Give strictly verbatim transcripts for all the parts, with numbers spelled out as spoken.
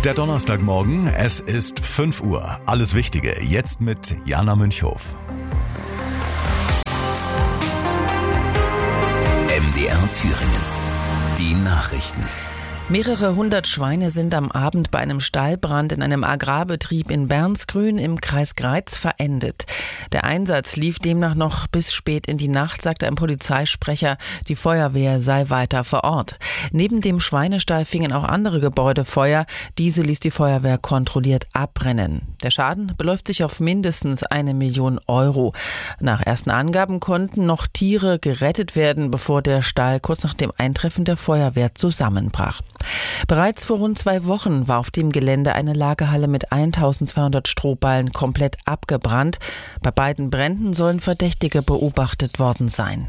Der Donnerstagmorgen, es ist fünf Uhr. Alles Wichtige jetzt mit Jana Münchhof. M D R Thüringen. Die Nachrichten. Mehrere hundert Schweine sind am Abend bei einem Stallbrand in einem Agrarbetrieb in Bernsgrün im Kreis Greiz verendet. Der Einsatz lief demnach noch bis spät in die Nacht, sagte ein Polizeisprecher. Die Feuerwehr sei weiter vor Ort. Neben dem Schweinestall fingen auch andere Gebäude Feuer. Diese ließ die Feuerwehr kontrolliert abbrennen. Der Schaden beläuft sich auf mindestens eine Million Euro. Nach ersten Angaben konnten noch Tiere gerettet werden, bevor der Stall kurz nach dem Eintreffen der Feuerwehr zusammenbrach. Bereits vor rund zwei Wochen war auf dem Gelände eine Lagerhalle mit eintausendzweihundert Strohballen komplett abgebrannt. Bei beiden Bränden sollen Verdächtige beobachtet worden sein.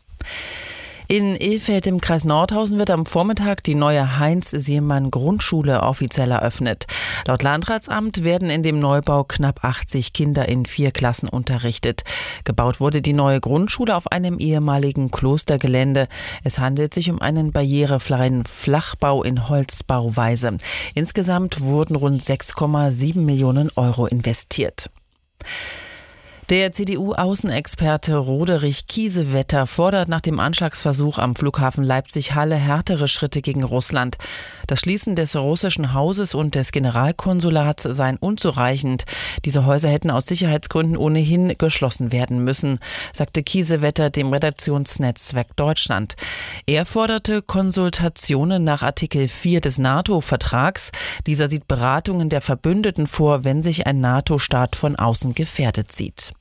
In Ilfeld im Kreis Nordhausen wird am Vormittag die neue Heinz-Siemann-Grundschule offiziell eröffnet. Laut Landratsamt werden in dem Neubau knapp achtzig Kinder in vier Klassen unterrichtet. Gebaut wurde die neue Grundschule auf einem ehemaligen Klostergelände. Es handelt sich um einen barrierefreien Flachbau in Holzbauweise. Insgesamt wurden rund sechs Komma sieben Millionen Euro investiert. Der C D U-Außenexperte Roderich Kiesewetter fordert nach dem Anschlagsversuch am Flughafen Leipzig-Halle härtere Schritte gegen Russland. Das Schließen des russischen Hauses und des Generalkonsulats seien unzureichend. Diese Häuser hätten aus Sicherheitsgründen ohnehin geschlossen werden müssen, sagte Kiesewetter dem Redaktionsnetzwerk Deutschland. Er forderte Konsultationen nach Artikel vier des NATO-Vertrags. Dieser sieht Beratungen der Verbündeten vor, wenn sich ein NATO-Staat von außen gefährdet sieht.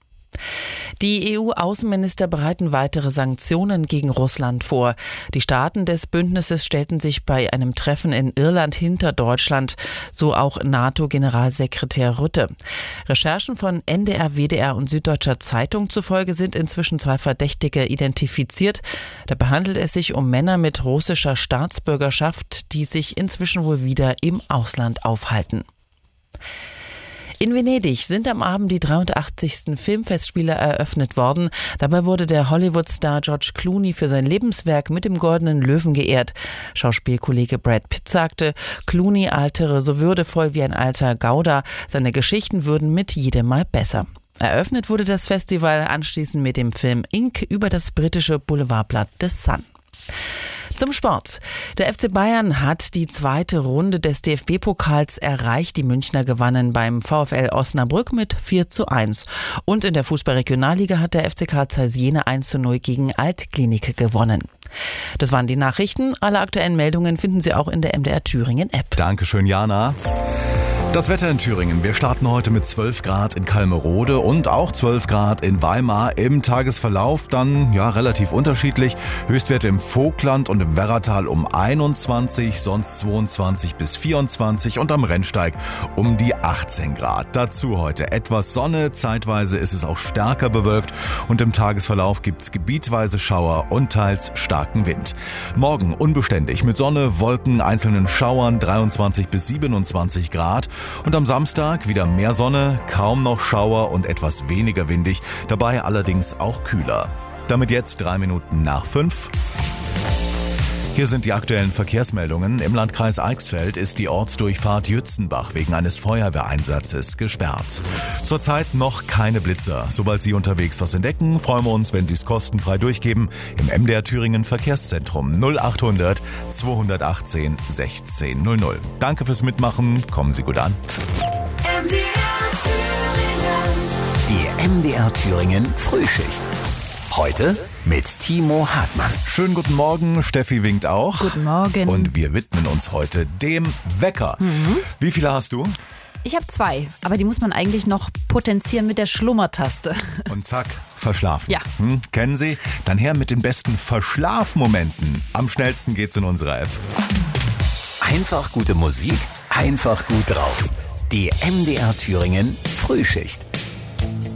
Die E U-Außenminister bereiten weitere Sanktionen gegen Russland vor. Die Staaten des Bündnisses stellten sich bei einem Treffen in Irland hinter Deutschland, so auch NATO-Generalsekretär Rutte. Recherchen von N D R, W D R und Süddeutscher Zeitung zufolge sind inzwischen zwei Verdächtige identifiziert. Dabei handelt es sich um Männer mit russischer Staatsbürgerschaft, die sich inzwischen wohl wieder im Ausland aufhalten. In Venedig sind am Abend die dreiundachtzigsten Filmfestspiele eröffnet worden. Dabei wurde der Hollywood-Star George Clooney für sein Lebenswerk mit dem Goldenen Löwen geehrt. Schauspielkollege Brad Pitt sagte, Clooney altere so würdevoll wie ein alter Gouda. Seine Geschichten würden mit jedem Mal besser. Eröffnet wurde das Festival anschließend mit dem Film Ink über das britische Boulevardblatt The Sun. Zum Sport. Der F C Bayern hat die zweite Runde des D F B-Pokals erreicht. Die Münchner gewannen beim VfL Osnabrück mit vier zu eins. Und in der Fußball-Regionalliga hat der F C Karl Zeiss Jena eins zu null gegen Altklinik gewonnen. Das waren die Nachrichten. Alle aktuellen Meldungen finden Sie auch in der M D R Thüringen App. Dankeschön, Jana. Das Wetter in Thüringen. Wir starten heute mit zwölf Grad in Kalmerode und auch zwölf Grad in Weimar. Im Tagesverlauf dann ja relativ unterschiedlich. Höchstwerte im Vogtland und im Werratal um einundzwanzig, sonst zweiundzwanzig bis vierundzwanzig und am Rennsteig um die achtzehn Grad. Dazu heute etwas Sonne, zeitweise ist es auch stärker bewölkt und im Tagesverlauf gibt es gebietsweise Schauer und teils starken Wind. Morgen unbeständig mit Sonne, Wolken, einzelnen Schauern, dreiundzwanzig bis siebenundzwanzig Grad. Und am Samstag wieder mehr Sonne, kaum noch Schauer und etwas weniger windig, dabei allerdings auch kühler. Damit jetzt drei Minuten nach fünf. Hier sind die aktuellen Verkehrsmeldungen. Im Landkreis Eichsfeld ist die Ortsdurchfahrt Jützenbach wegen eines Feuerwehreinsatzes gesperrt. Zurzeit noch keine Blitzer. Sobald Sie unterwegs was entdecken, freuen wir uns, wenn Sie es kostenfrei durchgeben. Im M D R Thüringen Verkehrszentrum null achthundert zweihundertachtzehn sechzehn null null. Danke fürs Mitmachen. Kommen Sie gut an. M D R Thüringen. Die M D R Thüringen Frühschicht. Heute mit Timo Hartmann. Schönen guten Morgen, Steffi winkt auch. Guten Morgen. Und wir widmen uns heute dem Wecker. Mhm. Wie viele hast du? Ich habe zwei, aber die muss man eigentlich noch potenzieren mit der Schlummertaste. Und zack, verschlafen. Ja. Hm, kennen Sie? Dann her mit den besten Verschlafmomenten. Am schnellsten geht's in unserer App. Einfach gute Musik, einfach gut drauf. Die M D R Thüringen Frühschicht.